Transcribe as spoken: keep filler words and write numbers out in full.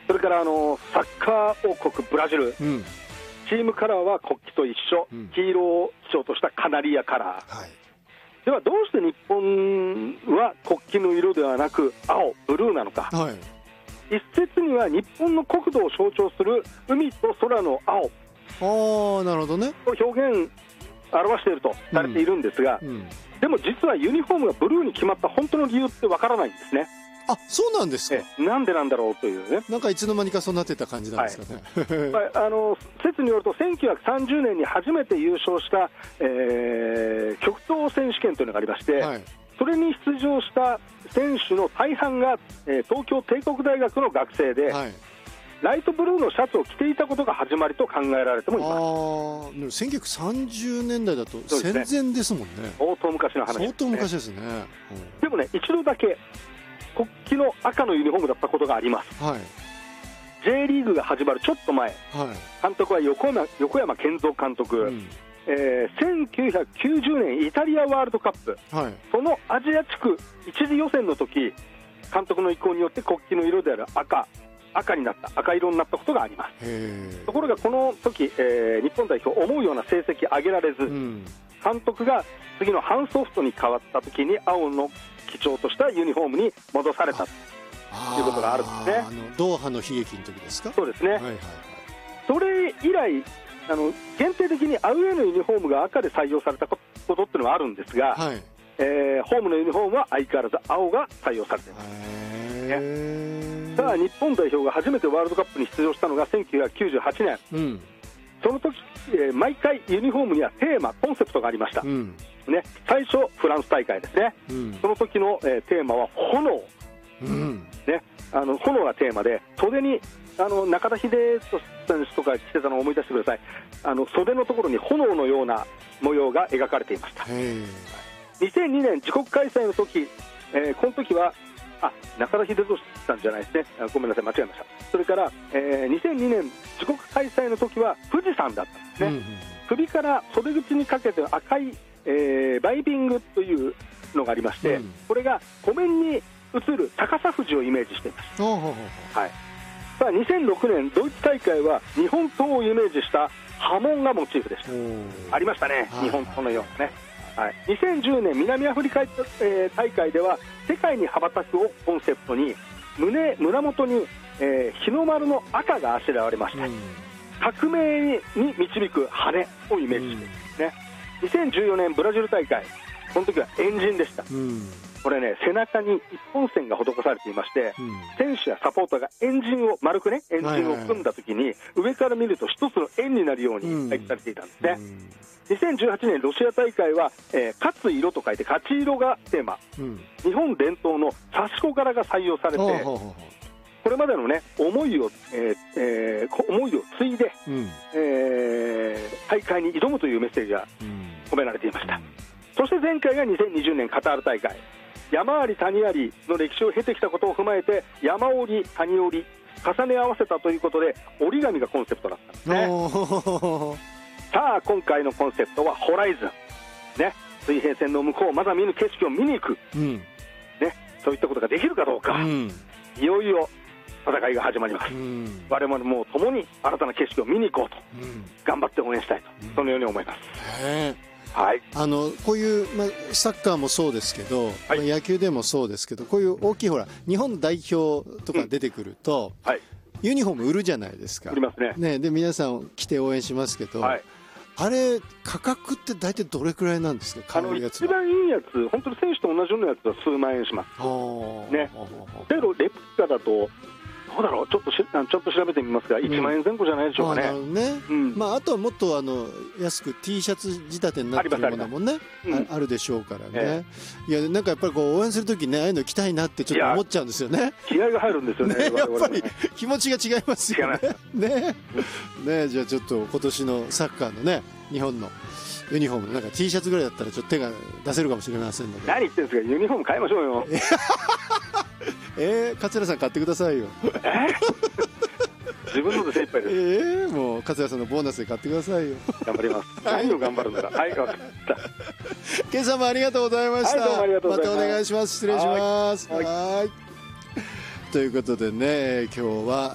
それからあのサッカー王国ブラジル、 うん、 チームカラーは国旗と一緒、うん、黄色を基調としたカナリアカラー、はい、ではどうして日本は国旗の色ではなく青、ブルーなのか、はい、一説には日本の国土を象徴する海と空の青、 ああ、なるほどね、 を表現表しているとされているんですが、うんうん、でも実はユニフォームがブルーに決まった本当の理由ってわからないんですね。 あ、そうなんですか。 なんでなんだろうというね、 なんかいつの間にかそうなってた感じなんですかね、 はい、あの説によるとせんきゅうひゃくさんじゅうねんに初めて優勝した、えー、極東選手権というのがありまして、はい、それに出場した選手の大半が、えー、東京帝国大学の学生で、はい、ライトブルーのシャツを着ていたことが始まりと考えられてもいます。 あ、でもせんきゅうひゃくさんじゅうねんだいだと戦前ですもんね。 相当昔の話ですね。 相当昔ですね、 うん、でもね、一度だけ国旗の赤のユニフォームだったことがあります、はい、J リーグが始まるちょっと前、はい、監督は横山、横山健三監督、うん、えー、せんきゅうひゃくきゅうじゅうねんイタリアワールドカップ、はい、そのアジア地区一次予選の時、監督の意向によって国旗の色である赤赤になった赤色になったことがあります。ところがこの時、えー、日本代表思うような成績上げられず、うん、監督が次のハンソフトに変わった時に青の基調としたユニフォームに戻されたということがあるんですね。 あのドーハの悲劇の時ですか。 そうですね、はいはいはい、それ以来あの限定的にアウェーのユニフォームが赤で採用されたことっていうのはあるんですが、はい、えー、ホームのユニフォームは相変わらず青が採用されています、ね、さあ日本代表が初めてワールドカップに出場したのがせんきゅうひゃくきゅうじゅうはちねん、うん、その時、えー、毎回ユニフォームにはテーマ、コンセプトがありました、うんね、最初フランス大会ですね、うん、その時の、えー、テーマは炎、うんね、あの炎がテーマで、袖にあの中田英寿選手とか着てたのを思い出してください。あの袖のところに炎のような模様が描かれていました。にせんにねん自国開催の時、えー、この時はあ中田英寿さんじゃないですね、あごめんなさい間違えました。それから、えー、にせんにねん自国開催の時は富士山だったんですね、うんうん、首から袖口にかけて赤いえー、バイビングというのがありまして、うん、これが湖面に映る逆さ富士をイメージしています。はい、さあにせんろくねんドイツ大会は日本刀をイメージした波紋がモチーフでした。ありましたね、日本刀のようなね、はい、にせんじゅうねん南アフリカ、えー、大会では世界に羽ばたくをコンセプトに 胸, 胸元に、えー、日の丸の赤があしらわれまして、うん、革命に導く羽をイメージしていますね、うんにせんじゅうよねんブラジル大会、この時はエンジンでした、うん、これね背中に一本線が施されていまして、うん、選手やサポーターがエンジンを丸くねエンジンを組んだ時に上から見ると一つの円になるように配置されていたんですね、うん、にせんじゅうはちねんロシア大会は、えー、勝つ色と書いて勝ち色がテーマ、うん、日本伝統の刺し子柄が採用されて、うん、これまでのね思いを、えーえー、思いを継いで、うんえー、大会に挑むというメッセージが込められていました、うん、そして前回がにせんにじゅうねんカタール大会、山あり谷ありの歴史を経てきたことを踏まえて山折り谷折り重ね合わせたということで折り紙がコンセプトだったんですね。さあ今回のコンセプトはホライズン、ね、水平線の向こうまだ見ぬ景色を見に行く、うんね、そういったことができるかどうか、うん、いよいよ戦いが始まります、うん、我々も共に新たな景色を見に行こうと、うん、頑張って応援したいと、うん、そのように思います。 へー、はい、あのこういう、まあ、サッカーもそうですけど、はいまあ、野球でもそうですけど、こういう大きいほら日本代表とか出てくると、うんはい、ユニフォーム売るじゃないですか。 売りますね。 ねで皆さん来て応援しますけど、はい、あれ価格って大体どれくらいなんですか。買うやつは一番いいやつ、本当に選手と同じようなやつは数万円します、ね、けどレプリカだとどうだろう、ちょっとしちょっと調べてみますが、いちまんえんぜん後じゃないでしょうかね。 うん、あ, ねうんまあ、あとはもっとあの安く T シャツ仕立てになってるものもね あ, あ, あ, あるでしょうからね、ええ、いやなんかやっぱりこう応援するときね、ああいうの着たいなってちょっと思っちゃうんですよね。 気合が入るんですよ ね, ねやっぱり気持ちが違いますよね。ねねじゃあちょっと今年のサッカーのね日本のユニフォームなんか T シャツぐらいだったらちょっと手が出せるかもしれませんので。 何言ってるんですか、ユニフォーム買いましょうよ。 えー、桂さん買ってくださいよ。 自分ので精一杯です。 えー、もう桂さんのボーナスで買ってくださいよ。 頑張ります。何を頑張るのか。はい、分かった。 今朝もありがとうございました。 はい、どうもありがとうございます。 またお願いします。失礼します。はい。ということでね、今日は